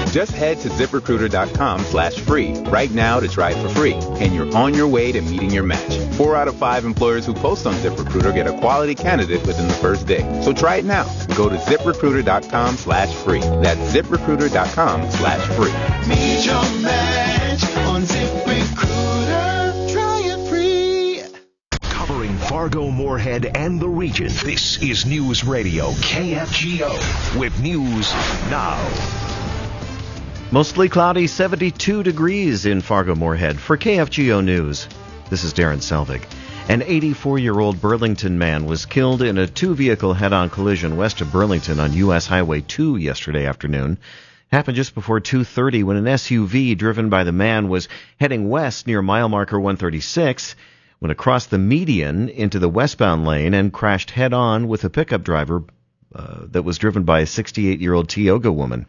Just head to ZipRecruiter.com/free right now to try it for free, and you're on your way to meeting your match. 4 out of 5 employers who post on ZipRecruiter get a quality candidate within the first day. So try it now. Go to ZipRecruiter.com/free. That's ZipRecruiter.com/free. Meet your match on ZipRecruiter. Try it free. Covering Fargo, Moorhead, and the region, this is News Radio KFGO with News Now. Mostly cloudy, 72 degrees in Fargo, Moorhead. For KFGO News, this is Darren Selvig. An 84-year-old Burlington man was killed in a two-vehicle head-on collision west of Burlington on U.S. Highway 2 yesterday afternoon. Happened just before 2:30 when an SUV driven by the man was heading west near mile marker 136 when it crossed the median into the westbound lane and crashed head-on with a pickup driver that was driven by a 68-year-old Tioga woman.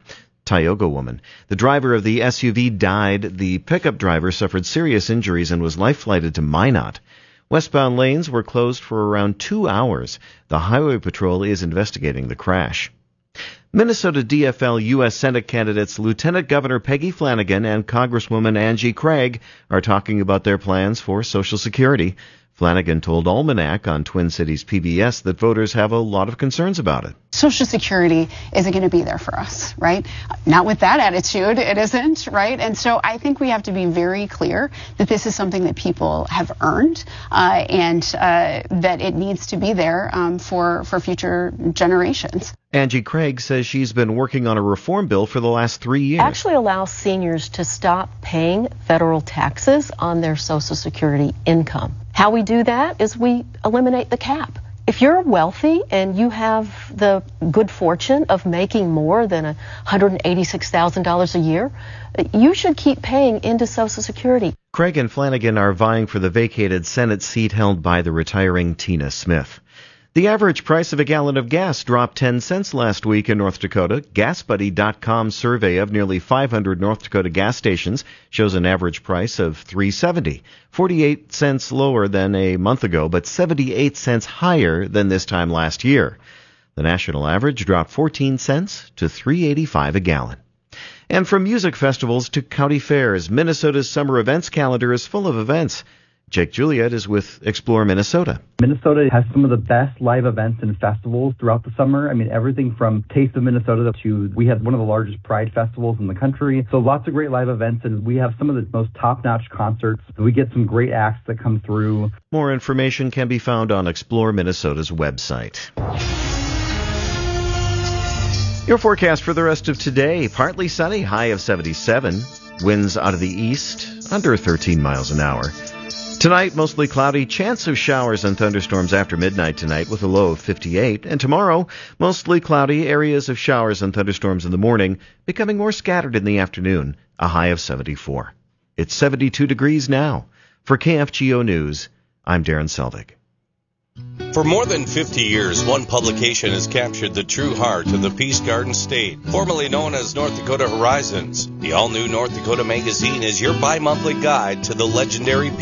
The driver of the SUV died. The pickup driver suffered serious injuries and was life-flighted to Minot. Westbound lanes were closed for around 2 hours. The Highway Patrol is investigating the crash. Minnesota DFL U.S. Senate candidates Lieutenant Governor Peggy Flanagan and Congresswoman Angie Craig are talking about their plans for Social Security. Flanagan told Almanac on Twin Cities PBS that voters have a lot of concerns about it. Social Security isn't going to be there for us, right? Not with that attitude, it isn't, right? And so I think we have to be very clear that this is something that people have earned and that it needs to be there for future generations. Angie Craig says she's been working on a reform bill for the last 3 years. Actually allows seniors to stop paying federal taxes on their Social Security income. How we do that is we eliminate the cap. If you're wealthy and you have the good fortune of making more than $186,000 a year, you should keep paying into Social Security. Craig and Flanagan are vying for the vacated Senate seat held by the retiring Tina Smith. The average price of a gallon of gas dropped 10 cents last week in North Dakota. GasBuddy.com's survey of nearly 500 North Dakota gas stations shows an average price of $3.70, 48 cents lower than a month ago, but 78 cents higher than this time last year. The national average dropped 14 cents to $3.85 a gallon. And from music festivals to county fairs, Minnesota's summer events calendar is full of events. Jake Juliet is with Explore Minnesota. Minnesota has some of the best live events and festivals throughout the summer. I mean, everything from Taste of Minnesota to we have one of the largest Pride festivals in the country. So lots of great live events, and we have some of the most top-notch concerts. We get some great acts that come through. More information can be found on Explore Minnesota's website. Your forecast for the rest of today: partly sunny, high of 77. Winds out of the east, under 13 miles an hour. Tonight, mostly cloudy, chance of showers and thunderstorms after midnight tonight with a low of 58. And tomorrow, mostly cloudy, areas of showers and thunderstorms in the morning, becoming more scattered in the afternoon, a high of 74. It's 72 degrees now. For KFGO News, I'm Darren Selvig. For more than 50 years, one publication has captured the true heart of the Peace Garden State, formerly known as North Dakota Horizons. The all-new North Dakota Magazine is your bi-monthly guide to the legendary